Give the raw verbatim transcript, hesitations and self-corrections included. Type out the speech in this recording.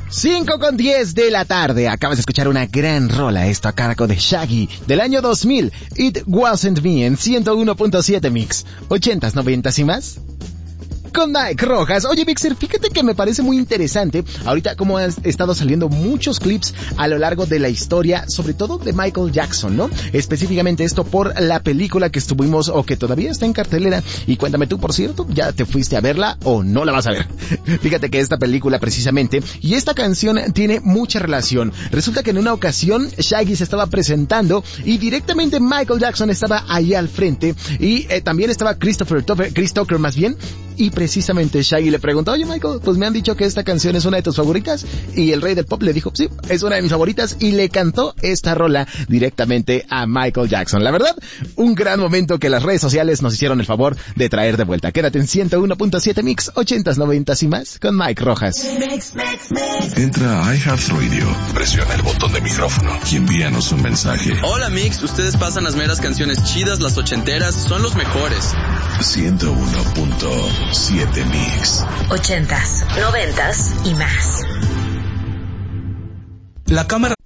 cinco con diez de la tarde. Acabas de escuchar una gran rola, esto a cargo de Shaggy, del año dos mil. It Wasn't Me en ciento uno punto siete Mix. ochentas, noventas y más. Con Mike Rojas. Oye, Mixer, fíjate que me parece muy interesante ahorita cómo han estado saliendo muchos clips a lo largo de la historia, sobre todo de Michael Jackson, ¿no? Específicamente esto por la película que estuvimos o que todavía está en cartelera. Y cuéntame tú, por cierto, ¿ya te fuiste a verla o no la vas a ver? Fíjate que esta película precisamente y esta canción tiene mucha relación. Resulta que en una ocasión Shaggy se estaba presentando y directamente Michael Jackson estaba ahí al frente y eh, también estaba Christopher Tucker, Chris Tucker más bien. Y precisamente Shaggy le preguntó, oye Michael, pues me han dicho que esta canción es una de tus favoritas. Y el rey del pop le dijo, sí, es una de mis favoritas. Y le cantó esta rola directamente a Michael Jackson. La verdad, un gran momento que las redes sociales nos hicieron el favor de traer de vuelta. Quédate en ciento uno punto siete Mix, ochentas, noventas y más con Mike Rojas. Entra a iHeartRadio, presiona el botón de micrófono y envíanos un mensaje. Hola Mix, ustedes pasan las meras canciones chidas, las ochenteras, son los mejores. ciento uno punto siete Mix. Ochentas, noventas y más. La cámara